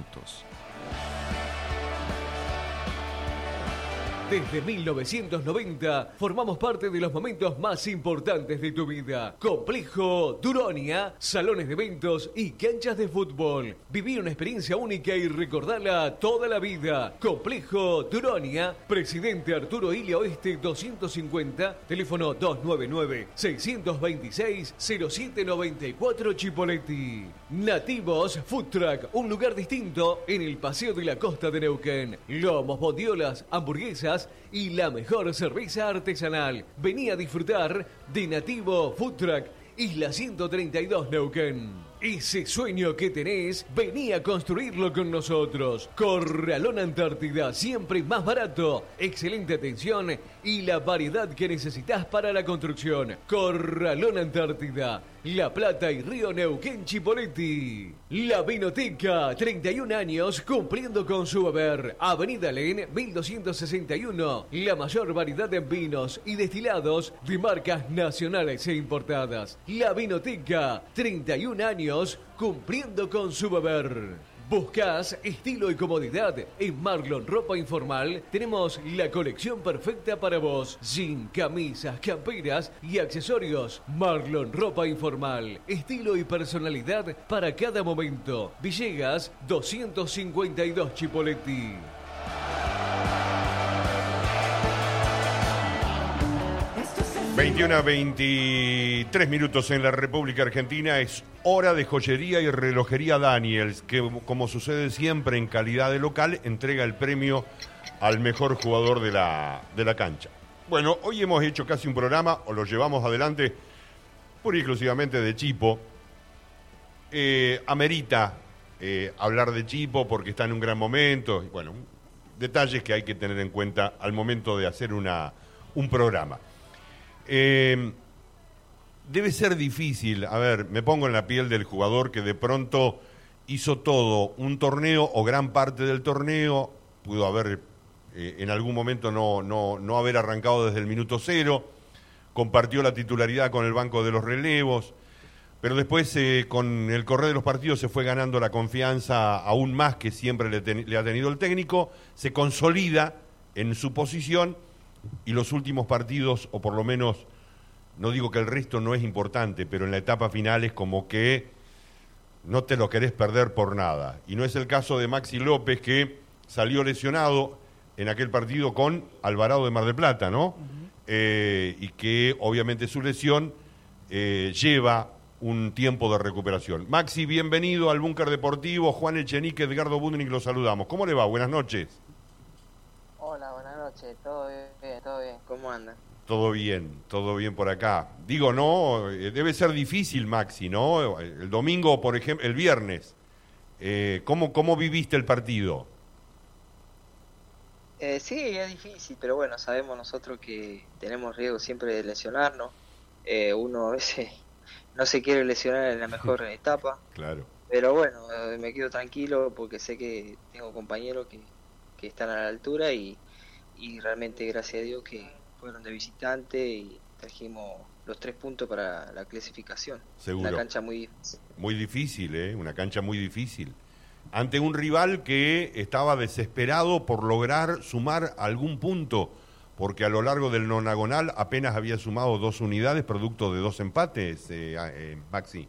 minutos. Desde 1990 formamos parte de los momentos más importantes de tu vida. Complejo Duronia, salones de eventos y canchas de fútbol. Viví una experiencia única y recordala toda la vida. Complejo Duronia, Presidente Arturo Illia Oeste 250, teléfono 299-626-0794 Chipoleti. Nativos Food Truck, un lugar distinto en el Paseo de la Costa de Neuquén. Lomos, bondiolas, hamburguesas y la mejor cerveza artesanal. Vení a disfrutar de Nativo Food Truck, Isla 132 Neuquén. Ese sueño que tenés, vení a construirlo con nosotros. Corralón Antártida, siempre más barato, excelente atención y la variedad que necesitas para la construcción. Corralón Antártida, La Plata y Río Neuquén Chipoleti. La Vinoteca, 31 años cumpliendo con su haber. Avenida Len, 1261. La mayor variedad en vinos y destilados de marcas nacionales e importadas. La Vinoteca, 31 años cumpliendo con su haber. ¿Buscás estilo y comodidad? En Marlon Ropa Informal tenemos la colección perfecta para vos. Jean, camisas, camperas y accesorios. Marlon Ropa Informal. Estilo y personalidad para cada momento. Villegas 252 Chipoleti. 21 a 23 minutos en la República Argentina. Es hora de joyería y relojería Daniels, que como sucede siempre en calidad de local, entrega el premio al mejor jugador de la cancha. Bueno, hoy hemos hecho casi un programa, o lo llevamos adelante, pura y exclusivamente de Chipo. Amerita hablar de Chipo porque está en un gran momento. Bueno, detalles que hay que tener en cuenta al momento de hacer un programa. Debe ser difícil, a ver, me pongo en la piel del jugador que de pronto hizo todo un torneo o gran parte del torneo, pudo haber en algún momento no haber arrancado desde el minuto cero, compartió la titularidad con el banco de los relevos, pero después con el correr de los partidos se fue ganando la confianza aún más que siempre le ha tenido el técnico, se consolida en su posición. Y los últimos partidos, o por lo menos, no digo que el resto no es importante, pero en la etapa final es como que no te lo querés perder por nada. Y no es el caso de Maxi López, que salió lesionado en aquel partido con Alvarado de Mar del Plata, ¿no? Y que obviamente su lesión lleva un tiempo de recuperación. Maxi, bienvenido al Búnker Deportivo. Juan Echenique, Edgardo Budnik, los saludamos. ¿Cómo le va? Buenas noches. Hola, buenas noches, todo bien, ¿cómo andan? Todo bien por acá. Digo, no, debe ser difícil, Maxi, ¿no? El domingo, por ejemplo, el viernes, ¿cómo viviste el partido? Sí, es difícil, pero bueno, sabemos nosotros que tenemos riesgo siempre de lesionarnos. Uno a veces no se quiere lesionar en la mejor etapa. Claro. Pero bueno, me quedo tranquilo porque sé que tengo compañeros que están a la altura y realmente gracias a Dios que fueron de visitante y trajimos los 3 puntos para la clasificación. Seguro. Una cancha muy difícil. Muy difícil, una cancha muy difícil. Ante un rival que estaba desesperado por lograr sumar algún punto, porque a lo largo del nonagonal apenas había sumado 2 unidades, producto de 2 empates, Maxi.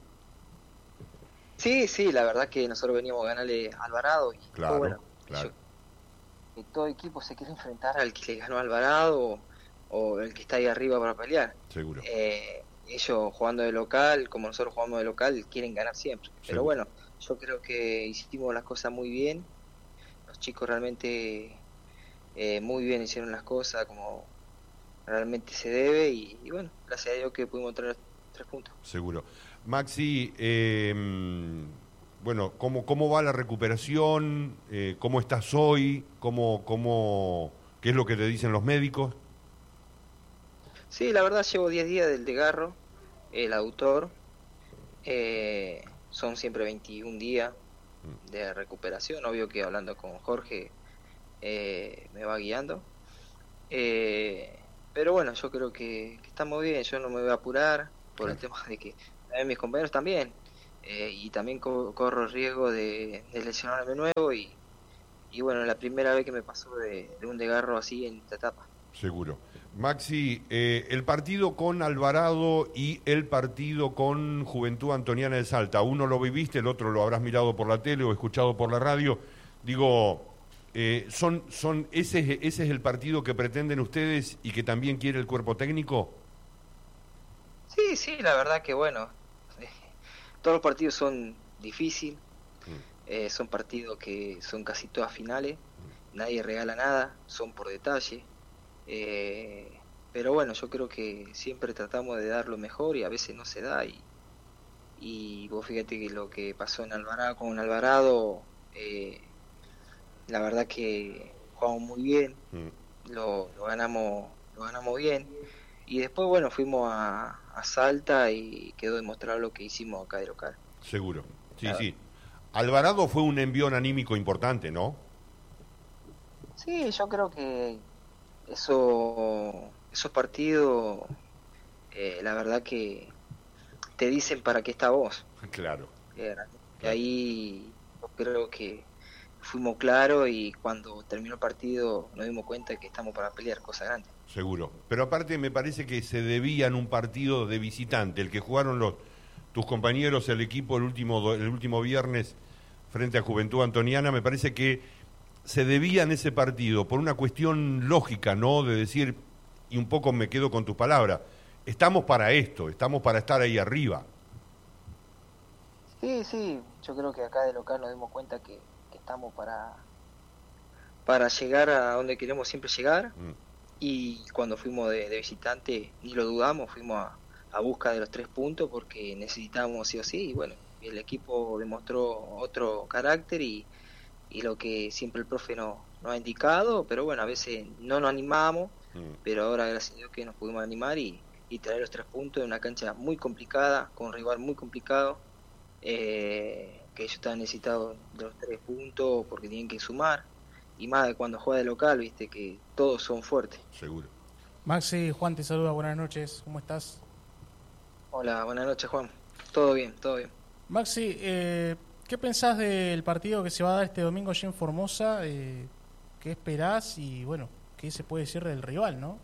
Sí, la verdad que nosotros veníamos a ganarle a Alvarado y claro, bueno, claro. Todo equipo se quiere enfrentar al que le ganó a Alvarado o el que está ahí arriba para pelear. Seguro. Ellos jugando de local, como nosotros jugamos de local, quieren ganar siempre. Seguro. Pero bueno, yo creo que hicimos las cosas muy bien. Los chicos realmente muy bien hicieron las cosas como realmente se debe y bueno, gracias a Dios que pudimos traer 3 puntos. Seguro. Maxi, bueno, ¿cómo va la recuperación? ¿Cómo estás hoy? ¿Qué es lo que te dicen los médicos? Sí, la verdad llevo 10 días del desgarro, el autor. Son siempre 21 días de recuperación. Obvio que hablando con Jorge me va guiando. Pero bueno, yo creo que estamos bien. Yo no me voy a apurar por el tema de que también mis compañeros también. y también corro el riesgo de lesionarme nuevo y bueno, la primera vez que me pasó de un desgarro así en esta etapa. Seguro. Maxi, el partido con Alvarado y el partido con Juventud Antoniana de Salta, uno lo viviste, el otro lo habrás mirado por la tele o escuchado por la radio. Digo, ¿ese es el partido que pretenden ustedes y que también quiere el cuerpo técnico? Sí, la verdad que bueno, todos los partidos son difíciles, son partidos que son casi todas finales, nadie regala nada, son por detalle. Pero bueno, yo creo que siempre tratamos de dar lo mejor y a veces no se da y vos fíjate que lo que pasó en Alvarado con Alvarado, la verdad que jugamos muy bien, lo ganamos bien y después bueno fuimos a Salta y quedó demostrado lo que hicimos acá de local. Seguro, sí. Alvarado fue un envión anímico importante, ¿no? Sí, yo creo que esos partidos, la verdad que te dicen para qué está vos. Claro. Ahí yo creo que fuimos claros y cuando terminó el partido nos dimos cuenta que estamos para pelear cosas grandes. Seguro. Pero aparte me parece que se debían un partido de visitante, el que jugaron tus compañeros, el equipo el último viernes frente a Juventud Antoniana, me parece que se debían ese partido por una cuestión lógica, ¿no? De decir, y un poco me quedo con tus palabras, estamos para esto, estamos para estar ahí arriba. Sí, yo creo que acá de local nos dimos cuenta que estamos para llegar a donde queremos siempre llegar, y cuando fuimos de visitante ni lo dudamos, fuimos a busca de los 3 puntos porque necesitábamos sí o sí, y bueno, el equipo demostró otro carácter y lo que siempre el profe nos ha indicado, pero bueno, a veces no nos animamos, pero ahora gracias a Dios que nos pudimos animar y traer los 3 puntos en una cancha muy complicada, con un rival muy complicado, que ellos estaban necesitados de los 3 puntos porque tienen que sumar, y más de cuando juega de local, viste que todos son fuertes. Seguro. Maxi, Juan te saluda, buenas noches, ¿cómo estás? Hola, buenas noches Juan, todo bien. Maxi, ¿qué pensás del partido que se va a dar este domingo allí en Formosa? ¿Qué esperás? Y bueno, ¿qué se puede decir del rival, no?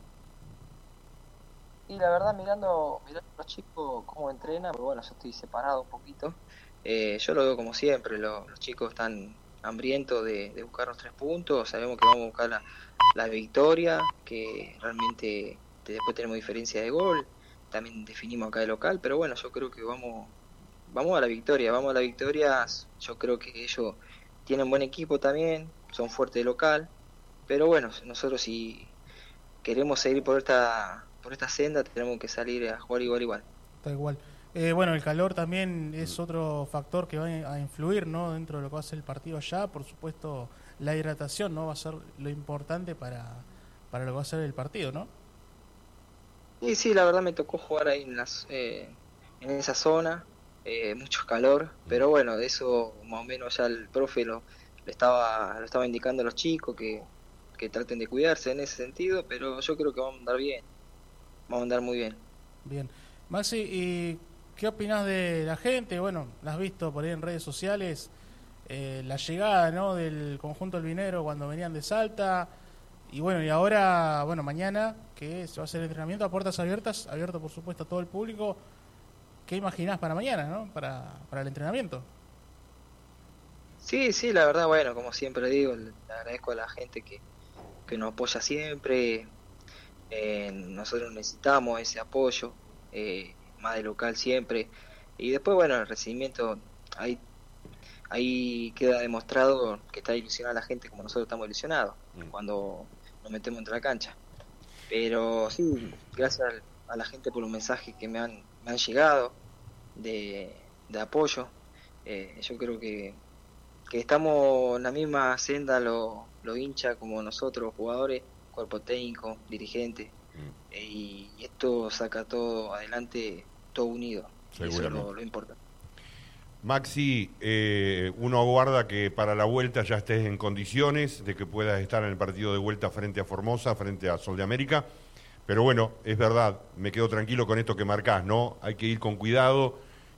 Y la verdad, mirando a los chicos cómo entrenan, pero bueno, yo estoy separado un poquito. Yo lo veo como siempre, los chicos están hambrientos de buscar los 3 puntos, sabemos que vamos a buscar la victoria, que realmente después tenemos diferencia de gol, también definimos acá de local, pero bueno, yo creo que vamos a la victoria, yo creo que ellos tienen buen equipo también, son fuertes de local, pero bueno, nosotros si queremos seguir por esta senda tenemos que salir a jugar igual. Está igual. Bueno, el calor también es otro factor que va a influir, ¿no? Dentro de lo que va a ser el partido allá, por supuesto la hidratación, ¿no? Va a ser lo importante para lo que va a ser el partido, ¿no? Sí, la verdad me tocó jugar ahí en esa zona. Mucho calor, pero bueno, de eso más o menos ya el profe lo estaba indicando a los chicos que traten de cuidarse en ese sentido, pero yo creo que vamos a andar bien, vamos a andar muy bien. Bien. Maxi, ¿y qué opinás de la gente? Bueno, la has visto por ahí en redes sociales, la llegada, ¿no?, del conjunto albinegro cuando venían de Salta, y bueno, y ahora, bueno, mañana que se va a hacer el entrenamiento a puertas abiertas, abierto por supuesto a todo el público. ¿Qué imaginás para mañana, no? Para el entrenamiento. Sí, la verdad, bueno, como siempre digo, le agradezco a la gente que nos apoya siempre. Nosotros necesitamos ese apoyo, más de local siempre. Y después, bueno, el recibimiento, ahí queda demostrado que está ilusionada la gente como nosotros estamos ilusionados cuando nos metemos entre la cancha. Pero sí, gracias a la gente por los mensajes que me han llegado de apoyo. Yo creo que estamos en la misma senda los hinchas como nosotros, jugadores, cuerpo técnico, dirigentes, y esto saca todo adelante, todo unido. Eso es lo importante. Maxi, uno aguarda que para la vuelta ya estés en condiciones de que puedas estar en el partido de vuelta frente a Formosa, frente a Sol de América. Pero bueno, es verdad, me quedo tranquilo con esto que marcás, ¿no? Hay que ir con cuidado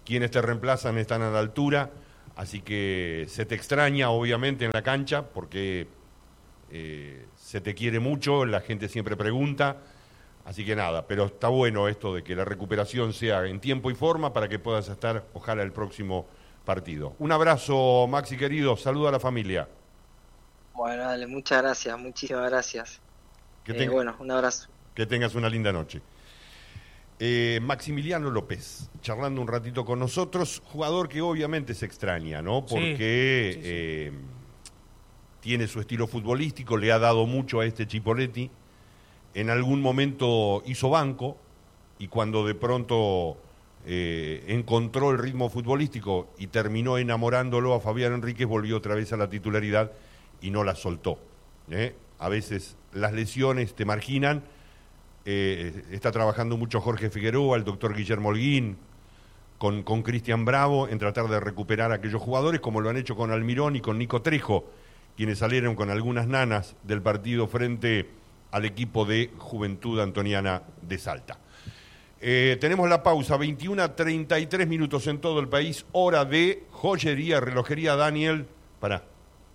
quienes te reemplazan están a la altura, así que se te extraña obviamente en la cancha porque se te quiere mucho, la gente siempre pregunta, así que nada, pero está bueno esto de que la recuperación sea en tiempo y forma para que puedas estar, ojalá, el próximo partido. Un abrazo, Maxi querido, saludo a la familia. Bueno, dale, muchas gracias, muchísimas gracias. Bueno, un abrazo. Que tengas una linda noche. Maximiliano López, charlando un ratito con nosotros, jugador que obviamente se extraña, ¿no? Porque sí. Tiene su estilo futbolístico, le ha dado mucho a este Chipoletti. En algún momento hizo banco y cuando de pronto encontró el ritmo futbolístico y terminó enamorándolo a Fabián Enríquez, volvió otra vez a la titularidad y no la soltó. A veces las lesiones te marginan. Está trabajando mucho Jorge Figueroa, el doctor Guillermo Holguín, con Cristian Bravo, en tratar de recuperar a aquellos jugadores, como lo han hecho con Almirón y con Nico Trejo, quienes salieron con algunas nanas del partido frente al equipo de Juventud Antoniana de Salta. Tenemos la pausa, 21:33 minutos en todo el país, hora de joyería, relojería Daniel. Pará.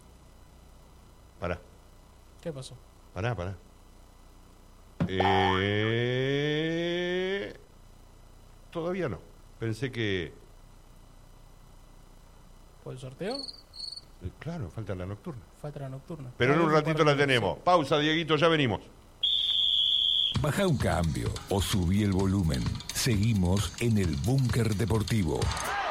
¿Qué pasó? Pará. Todavía no. Pensé que... ¿Por el sorteo? Claro, falta la nocturna. Pero en un ratito la tenemos. Pausa, Dieguito, ya venimos. Baja un cambio o subí el volumen. Seguimos en el Búnker Deportivo.